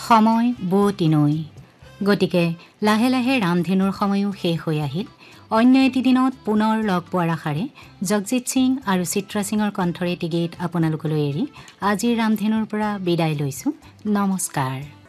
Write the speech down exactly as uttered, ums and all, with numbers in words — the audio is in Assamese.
সময় বুৱতী নৈ গতিকে লাহে লাহে ৰামধেনুৰ সময়ো শেষ হৈ আহিল। অন্য এটি দিনত পুনৰ লগ পোৱাৰ আশাৰে জগজিৎ সিং আৰু চিত্ৰা সিঙৰ কণ্ঠৰে এটি গীত আপোনালোকলৈ এৰি আজিৰ ৰামধেনুৰ পৰা বিদায় লৈছোঁ। নমস্কাৰ।